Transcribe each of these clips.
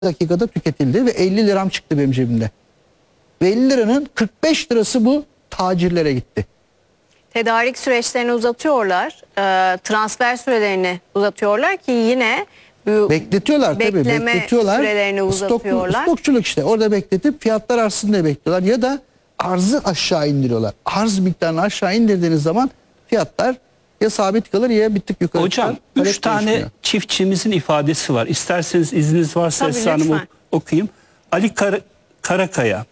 dakikada tüketildi ve 50 liram çıktı benim cebimde. Ve 50 liranın 45 lirası bu tacirlere gitti. Tedarik süreçlerini uzatıyorlar. Transfer sürelerini uzatıyorlar ki yine bu Bekletiyorlar tabii. Bekletiyorlar. Sürelerini uzatıyorlar. Stokçuluk işte. Orada bekletip fiyatlar artsın diye bekliyorlar. Ya da arzı aşağı indiriyorlar. Arz miktarını aşağı indirdiğiniz zaman fiyatlar ya sabit kalır ya bir tık yukarı çıkar. Hocam 3 tane çiftçimizin ifadesi var. İsterseniz izniniz varsa Tabii, Esra Hanım lütfen. okuyayım. Ali Karakaya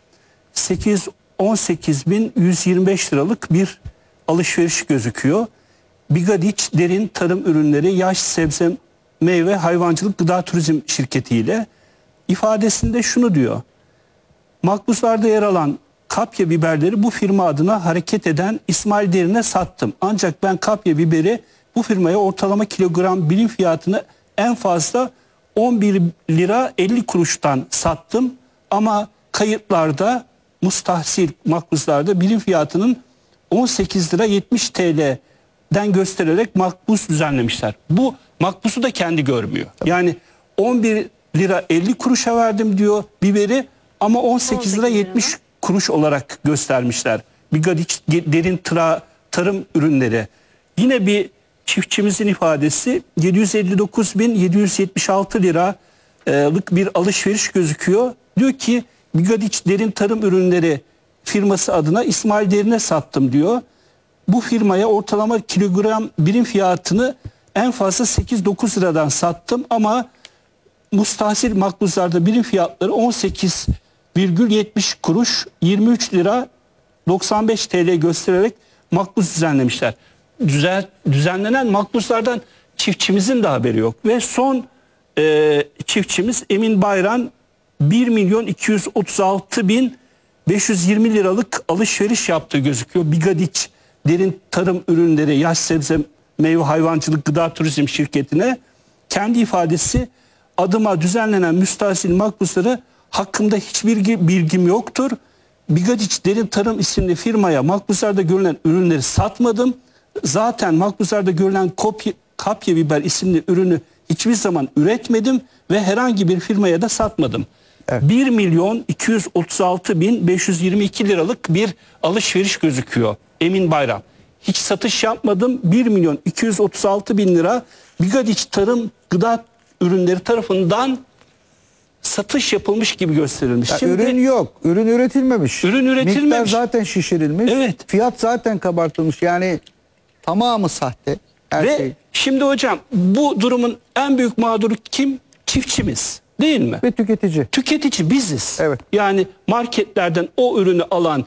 818.125 liralık bir alışveriş gözüküyor. Bigadiç Derin Tarım Ürünleri Yaş Sebze Meyve Hayvancılık Gıda Turizm Şirketi ile ifadesinde şunu diyor. Makbuzlarda yer alan kapya biberleri bu firma adına hareket eden İsmail Derin'e sattım. Ancak ben kapya biberi bu firmaya ortalama kilogram birim fiyatını en fazla 11 lira 50 kuruştan sattım. Ama kayıtlarda mustahsil makbuzlarda birim fiyatının 18 lira 70 TL'den göstererek makbuz düzenlemişler. Bu makbuzu da kendi görmüyor. Yani 11 lira 50 kuruşa verdim diyor biberi ama 18 lira 70 kuruş olarak göstermişler. Bigadiç Derin Tarım Ürünleri. Yine bir çiftçimizin ifadesi 759.776 liralık bir alışveriş gözüküyor. Diyor ki Bigadiç Derin Tarım Ürünleri firması adına İsmail Derin'e sattım diyor. Bu firmaya ortalama kilogram birim fiyatını en fazla 8-9 liradan sattım ama mustahsil makbuzlarda birim fiyatları 18,70 kuruş 23 lira 95 TL göstererek makbuz düzenlemişler. Düzenlenen makbuzlardan çiftçimizin de haberi yok. Ve son çiftçimiz Emin Bayram 1.236.520 liralık alışveriş yaptığı gözüküyor. Bigadiç Derin Tarım Ürünleri Yaş Sebze Meyve Hayvancılık Gıda Turizm Şirketi'ne kendi ifadesi adıma düzenlenen müstahsil makbuzları hakkında hiçbir bilgim yoktur. Bigadiç Derin Tarım isimli firmaya makbuzlarda görülen ürünleri satmadım. Zaten makbuzlarda görülen kapya biber isimli ürünü hiçbir zaman üretmedim ve herhangi bir firmaya da satmadım. Evet. 1.236.522 liralık bir alışveriş gözüküyor Emin Bayram. Hiç satış yapmadım. 1.236.000 lira Bigadiç Tarım Gıda Ürünleri tarafından satış yapılmış gibi gösterilmiş. Şimdi, ürün yok. Ürün üretilmemiş. Ürün üretilmemiş. Miktar zaten şişirilmiş. Evet. Fiyat zaten kabartılmış. Yani tamamı sahte. Ve şimdi hocam bu durumun en büyük mağduru kim? Çiftçimiz. Değil mi? Ve tüketici. Tüketici biziz. Evet. Yani marketlerden o ürünü alan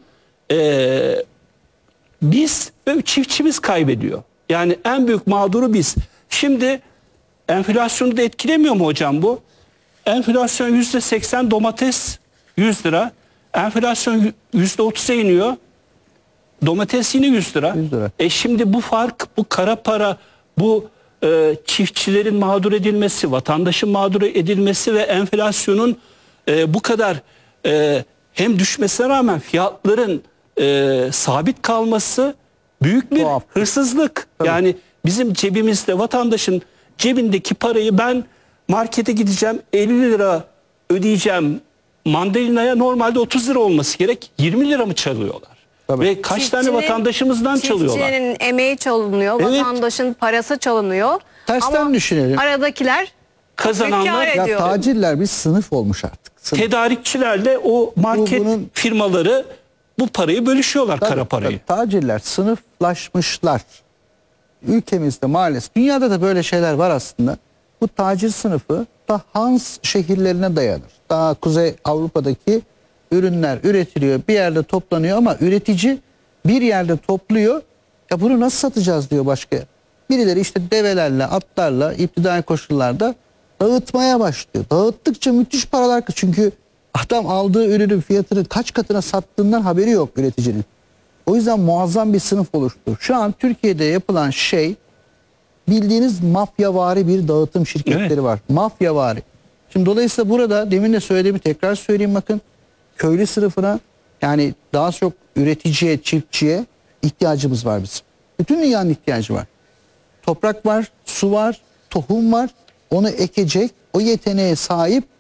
biz ve çiftçimiz kaybediyor. Yani en büyük mağduru biz. Şimdi enflasyonu da etkilemiyor mu hocam bu? Enflasyon %80, domates 100 lira. Enflasyon %30'a iniyor. Domates yine 100 lira. 100 lira. Şimdi bu fark, bu kara para, bu çiftçilerin mağdur edilmesi, vatandaşın mağdur edilmesi ve enflasyonun bu kadar hem düşmesine rağmen fiyatların sabit kalması büyük bir hırsızlık. Tabii. Yani bizim cebimizde, vatandaşın cebindeki parayı ben markete gideceğim 50 lira ödeyeceğim mandalinaya normalde 30 lira olması gerek 20 lira mı çalıyorlar? Tabii. Ve kaç tane vatandaşımızdan çalıyorlar? Çiftçinin emeği çalınıyor, evet. Vatandaşın parası çalınıyor. Tersten düşünelim. Aradakiler kazananlar, ya tacirler bir sınıf olmuş artık. Sınıf. Tedarikçilerle o market firmaları bu parayı bölüşüyorlar, tabii, kara parayı. Tabii, tacirler sınıflaşmışlar. Ülkemizde maalesef, dünyada da böyle şeyler var aslında. Bu tacir sınıfı da Hans şehirlerine dayanır. Daha Kuzey Avrupa'daki ürünler üretiliyor, bir yerde toplanıyor ama üretici bir yerde topluyor. Ya bunu nasıl satacağız diyor başka. Birileri işte develerle, atlarla, iptidai koşullarda dağıtmaya başlıyor. Dağıttıkça müthiş paralar, çünkü adam aldığı ürünün fiyatını kaç katına sattığından haberi yok üreticinin. O yüzden muazzam bir sınıf oluştu. Şu an Türkiye'de yapılan şey, bildiğiniz mafyavari bir dağıtım şirketleri var. Mafyavari. Şimdi dolayısıyla burada demin de söylediğimi tekrar söyleyeyim, bakın. Köylü sınıfına, yani daha çok üreticiye, çiftçiye ihtiyacımız var bizim. Bütün dünyanın ihtiyacı var. Toprak var, su var, tohum var. Onu ekecek, o yeteneğe sahip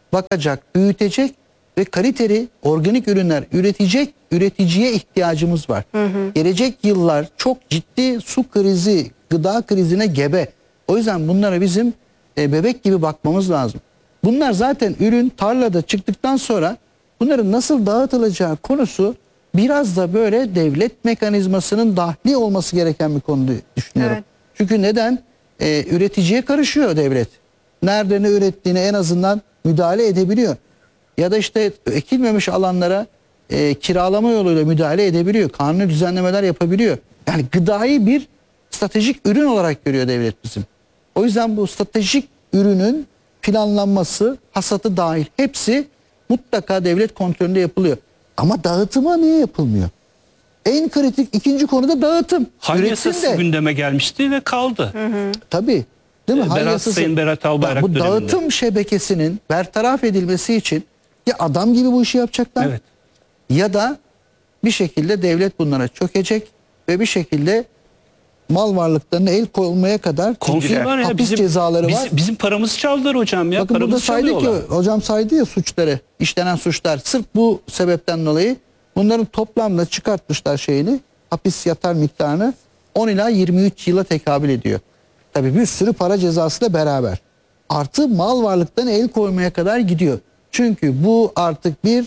bakacak, büyütecek ve kaliteli organik ürünler üretecek üreticiye ihtiyacımız var. Gelecek yıllar çok ciddi su krizi, gıda krizine gebe. O yüzden bunlara bizim bebek gibi bakmamız lazım. Bunlar zaten ürün tarlada çıktıktan sonra bunların nasıl dağıtılacağı konusu biraz da böyle devlet mekanizmasının dahli olması gereken bir konu düşünüyorum. Evet. Çünkü neden? Üreticiye karışıyor devlet. Nerede ne ürettiğine en azından müdahale edebiliyor. Ya da işte ekilmemiş alanlara kiralama yoluyla müdahale edebiliyor. Kanuni düzenlemeler yapabiliyor. Yani gıdayı bir stratejik ürün olarak görüyor devlet bizim. O yüzden bu stratejik ürünün planlanması, hasatı dahil hepsi mutlaka devlet kontrolünde yapılıyor. Ama dağıtıma niye yapılmıyor? En kritik ikinci konuda dağıtım. Hal Üretim yasası de. gündeme gelmişti ve kaldı. Tabii. Değil mi? Hal yasası. Sayın Berat Albayrak Bu döneminde. dağıtım şebekesinin bertaraf edilmesi için ya adam gibi bu işi yapacaklar Evet. ya da bir şekilde devlet bunlara çökecek ve bir şekilde mal varlıklarına el koymaya kadar Konuşuyorlar ciddi ya, hapis cezaları var. bizim paramızı çaldılar hocam ya. Bakın burada Paramızı saydı ki çalıyorlar. hocam saydı ya suçları, işlenen suçlar. Sırf bu sebepten dolayı bunların toplamda çıkartmışlar şeyini, hapis yatar miktarını 10 ila 23 yıla tekabül ediyor. Tabii bir sürü para cezasıyla beraber. Artı mal varlıklarına el koymaya kadar gidiyor. Çünkü bu artık bir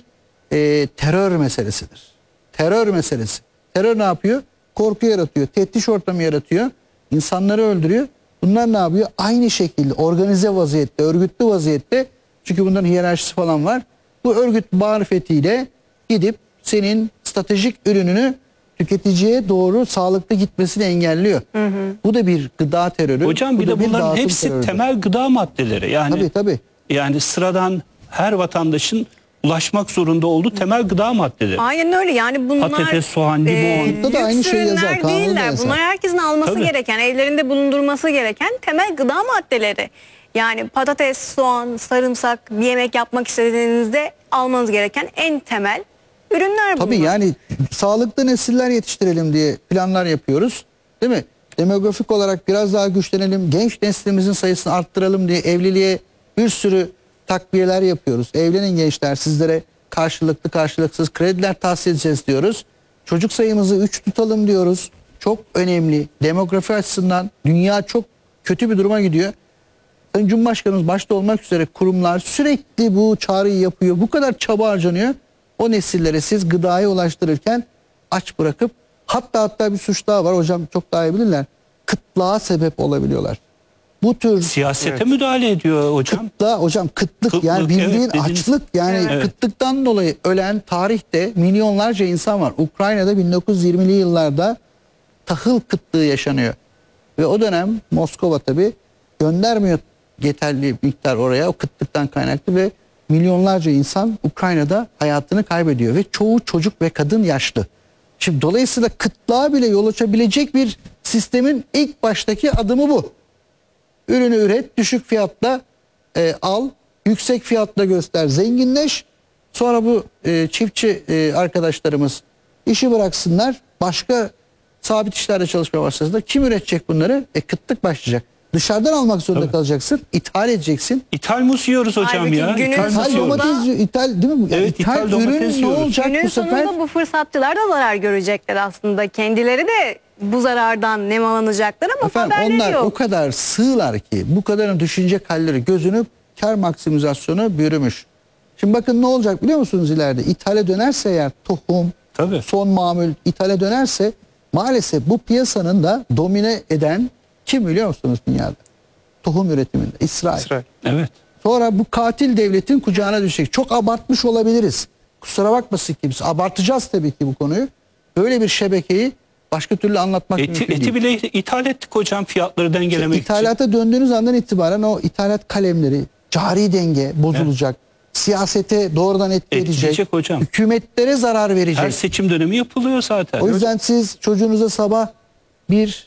terör meselesidir. Terör meselesi. Terör ne yapıyor? Korku yaratıyor, tehdiş ortamı yaratıyor, insanları öldürüyor. Bunlar ne yapıyor? Aynı şekilde organize vaziyette, örgütlü vaziyette, çünkü bunların hiyerarşisi falan var. Bu örgüt marifetiyle gidip senin stratejik ürününü tüketiciye doğru sağlıklı gitmesini engelliyor. Bu da bir gıda terörü. Hocam bu bir da de bunların dağıtım hepsi terörüdür. temel gıda maddeleri. Yani Tabii. Yani sıradan her vatandaşın ulaşmak zorunda olduğu temel gıda maddeleri. Aynen öyle, yani bunlar Patates, soğan, limon. Burada da aynı lüks şey yazar, ürünler kanunda değiller. yazar. Bunlar herkesin alması Tabii. gereken, evlerinde bulundurması gereken temel gıda maddeleri. Yani patates, soğan, sarımsak, bir yemek yapmak istediğinizde almanız gereken en temel ürünler bunlar. Tabii yani sağlıklı nesiller yetiştirelim diye planlar yapıyoruz. Değil mi? Demografik olarak biraz daha güçlenelim. Genç neslimizin sayısını arttıralım diye evliliğe bir sürü takviyeler yapıyoruz. Evlenin gençler, sizlere karşılıklı karşılıksız krediler tahsis edeceğiz diyoruz. Çocuk sayımızı 3 tutalım diyoruz. Çok önemli. Demografi açısından dünya çok kötü bir duruma gidiyor. Sayın Cumhurbaşkanımız başta olmak üzere kurumlar sürekli bu çağrıyı yapıyor. Bu kadar çaba harcanıyor. O nesillere siz gıdayı ulaştırırken aç bırakıp hatta bir suç daha var. Hocam çok daha iyi bilirler. Kıtlığa sebep olabiliyorlar. Bu tür Siyasete müdahale ediyor hocam. kıtlık yani Kıtlık, bildiğin evet, dediniz. açlık yani Evet. kıtlıktan dolayı ölen tarihte milyonlarca insan var. Ukrayna'da 1920'li yıllarda tahıl kıtlığı yaşanıyor. Ve o dönem Moskova tabi göndermiyor yeterli miktar oraya, o kıtlıktan kaynaklı ve milyonlarca insan Ukrayna'da hayatını kaybediyor ve çoğu çocuk ve kadın yaşlı. Şimdi dolayısıyla kıtlığa bile yol açabilecek bir sistemin ilk baştaki adımı bu. Ürünü üret, düşük fiyatla al, yüksek fiyatla göster, zenginleş. Sonra bu çiftçi arkadaşlarımız işi bıraksınlar, başka sabit işlerde çalışmaya başlasınlar. Kim üretecek bunları? Kıtlık başlayacak. Dışarıdan almak zorunda Tabii. kalacaksın, ithal edeceksin. İthal muz yiyoruz hocam Halbuki ya. günün İthal muz İthal sonunda- yiyoruz. domates, ithal değil mi? Yani Evet, ithal ithal domates ürün ne yiyoruz. olacak Günün bu sefer? sonunda bu fırsatçılar da zarar görecekler aslında. Kendileri de bu zarardan nemalanacaklar ama Efendim haberleri onlar yok. o kadar sığlar ki bu kadarın düşünecek halleri gözünü kar maksimizasyonu bürümüş. Şimdi bakın ne olacak biliyor musunuz ileride? İthale dönerse eğer tohum, Tabii. son mamul ithale dönerse maalesef bu piyasanın da domine eden kim biliyor musunuz dünyada? Tohum üretiminde İsrail. Evet. Sonra bu katil devletin kucağına düşecek. Çok abartmış olabiliriz. Kusura bakmasın kimse. Abartacağız tabii ki bu konuyu. Böyle bir şebekeyi başka türlü anlatmak mümkün değil. Eti bile ithal ettik hocam fiyatları dengelemek için. İthalata döndüğünüz andan itibaren o ithalat kalemleri, cari denge bozulacak. Siyasete doğrudan etki edecek. Etkileyecek hocam. Hükümetlere zarar verecek. Her seçim dönemi yapılıyor zaten. O yüzden siz çocuğunuza sabah bir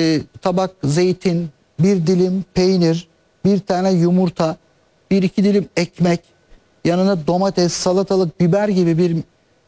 tabak zeytin, bir dilim peynir, bir tane yumurta, bir iki dilim ekmek, yanına domates, salatalık, biber gibi bir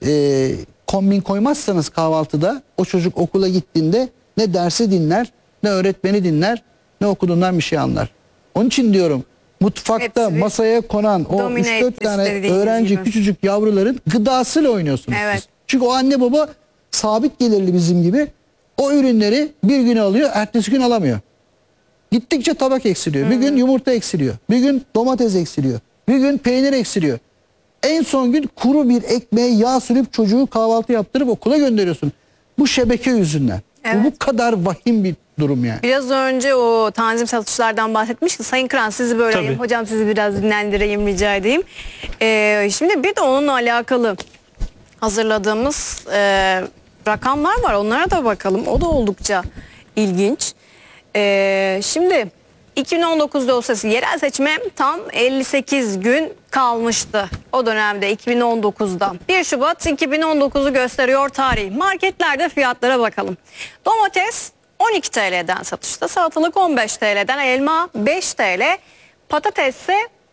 kombin koymazsanız kahvaltıda o çocuk okula gittiğinde ne dersi dinler, ne öğretmeni dinler, ne okuduğundan bir şey anlar. Onun için diyorum mutfakta Hepsi bir masaya konan o domine 3-4 etmesi tane dediğiniz öğrenci gibi. küçücük yavruların gıdasıyla oynuyorsunuz Evet. siz. Çünkü o anne baba sabit gelirli bizim gibi o ürünleri bir gün alıyor, ertesi gün alamıyor. Gittikçe tabak eksiliyor. Bir gün yumurta eksiliyor. Bir gün domates eksiliyor. Bir gün peynir eksiliyor. En son gün kuru bir ekmeğe yağ sürüp çocuğu kahvaltı yaptırıp okula gönderiyorsun. Bu şebeke yüzünden. Evet. Bu kadar vahim bir durum yani. Biraz önce o tanzim satışlardan bahsetmiştik. Sayın Kıran sizi böyle Tabii. hocam sizi biraz dinlendireyim rica edeyim. Şimdi bir de onunla alakalı hazırladığımız rakamlar var. Onlara da bakalım. O da oldukça ilginç. Şimdi 2019'da olsa yerel seçime tam 58 gün kalmıştı. O dönemde 2019'da. 1 Şubat 2019'u gösteriyor tarih. Marketlerde fiyatlara bakalım. Domates 12 TL'den satışta, salatalık 15 TL'den, elma 5 TL, patates ise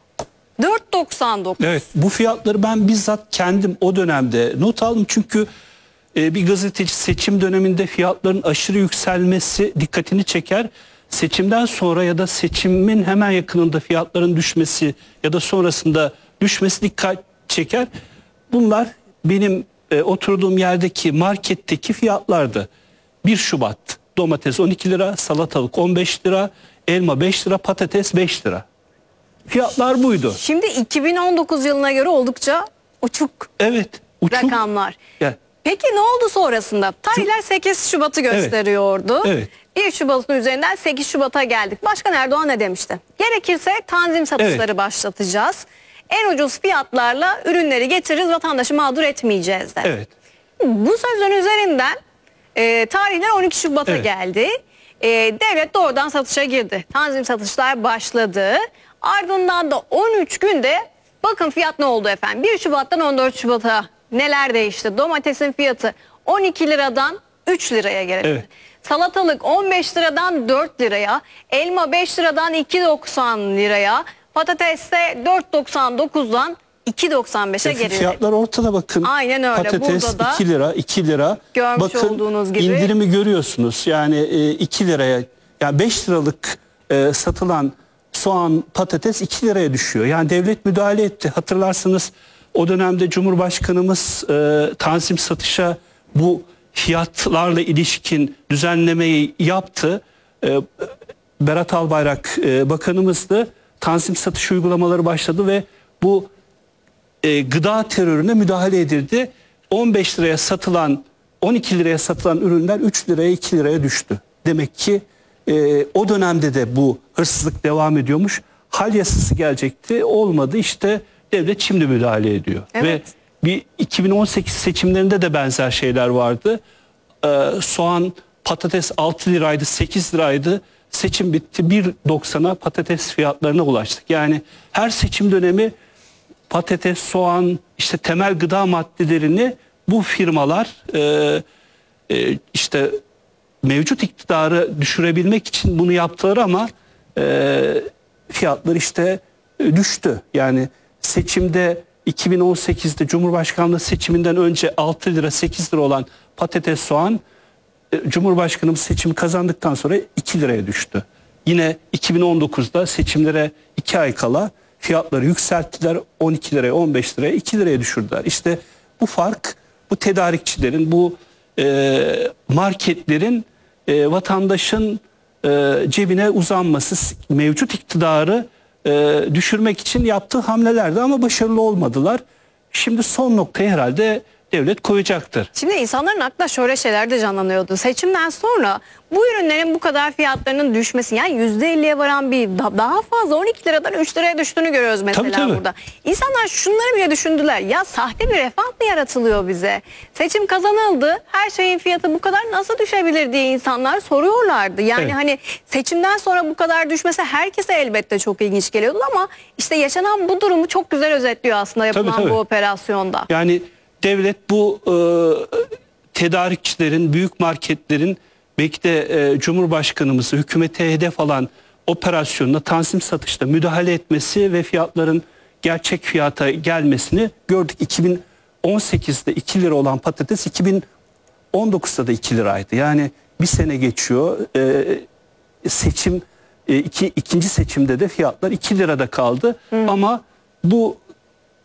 4.99. Evet, bu fiyatları ben bizzat kendim o dönemde not aldım. Çünkü bir gazeteci seçim döneminde fiyatların aşırı yükselmesi dikkatini çeker. Seçimden sonra ya da seçimin hemen yakınında fiyatların düşmesi ya da sonrasında düşmesi dikkat çeker. Bunlar benim oturduğum yerdeki marketteki fiyatlardı. 1 Şubat domates 12 lira, salatalık 15 lira, elma 5 lira, patates 5 lira. Fiyatlar buydu. Şimdi 2019 yılına göre oldukça uçuk Evet. Uçuk. rakamlar. Ya, Peki ne oldu sonrasında? Tarihler 8 Şubat'ı gösteriyordu. Evet. 1 Şubat'ın üzerinden 8 Şubat'a geldik. Başkan Erdoğan ne demişti? Gerekirse tanzim satışları başlatacağız. En ucuz fiyatlarla ürünleri getiririz, vatandaşı mağdur etmeyeceğiz dedi. evet. Bu sözün üzerinden tarihler 12 Şubat'a Evet. geldi. Devlet doğrudan satışa girdi. Tanzim satışlar başladı. Ardından da 13 günde bakın fiyat ne oldu efendim? 1 Şubat'tan 14 Şubat'a neler değişti? Domatesin fiyatı 12 liradan 3 liraya gerildi. Evet. Salatalık 15 liradan 4 liraya, elma 5 liradan 2.90 liraya, patates de 4.99'dan 2.95'e gerildi. Fiyatlar ortada bakın. Aynen öyle. Patates Burada da 2 lira, 2 lira. görmüş bakın, olduğunuz gibi. indirimi görüyorsunuz. Yani 2 liraya, yani 5 liralık satılan soğan, patates 2 liraya düşüyor. Yani devlet müdahale etti. Hatırlarsınız o dönemde Cumhurbaşkanımız tanzim satışa bu fiyatlarla ilişkin düzenlemeyi yaptı. Berat Albayrak bakanımızdı. Tanzim satış uygulamaları başladı ve bu gıda terörüne müdahale edildi. 15 liraya satılan, 12 liraya satılan ürünler 3 liraya 2 liraya düştü. Demek ki o dönemde de bu hırsızlık devam ediyormuş. Hal yasası gelecekti, olmadı. İşte devlet şimdi müdahale ediyor. Evet. Ve bir 2018 seçimlerinde de benzer şeyler vardı. Soğan, patates 6 liraydı, 8 liraydı. Seçim bitti, 1.90'a patates fiyatlarına ulaştık. Yani her seçim dönemi patates, soğan, işte temel gıda maddelerini bu firmalar işte mevcut iktidarı düşürebilmek için bunu yaptılar ama fiyatlar işte düştü. Yani seçimde 2018'de Cumhurbaşkanlığı seçiminden önce 6 lira 8 lira olan patates, soğan Cumhurbaşkanımız seçimi kazandıktan sonra 2 liraya düştü. Yine 2019'da seçimlere 2 ay kala fiyatları yükselttiler, 12 liraya 15 liraya 2 liraya düşürdüler. İşte bu fark, bu tedarikçilerin, bu marketlerin vatandaşın cebine uzanması, mevcut iktidarı düşürmek için yaptığı hamlelerdi ama başarılı olmadılar. Şimdi son noktayı herhalde devlet koyacaktır. Şimdi insanların aklına şöyle şeyler de canlanıyordu. Seçimden sonra bu ürünlerin bu kadar fiyatlarının düşmesi, yani %50'ye varan bir daha fazla 12 liradan 3 liraya düştüğünü görüyoruz mesela Tabii. burada. İnsanlar şunları bile düşündüler. Ya sahte bir refah mı yaratılıyor bize? Seçim kazanıldı. Her şeyin fiyatı bu kadar nasıl düşebilir diye insanlar soruyorlardı. Yani Evet. hani seçimden sonra bu kadar düşmesi herkese elbette çok ilginç geliyordu ama işte yaşanan bu durumu çok güzel özetliyor aslında yapılan Tabii. bu operasyonda. Yani devlet bu tedarikçilerin, büyük marketlerin, belki de Cumhurbaşkanımızı, hükümete hedef alan operasyonuna, tanzim satışta müdahale etmesi ve fiyatların gerçek fiyata gelmesini gördük. 2018'de 2 lira olan patates 2019'da da 2 liraydı. Yani bir sene geçiyor. Seçim ikinci seçimde de fiyatlar 2 lirada kaldı. Ama bu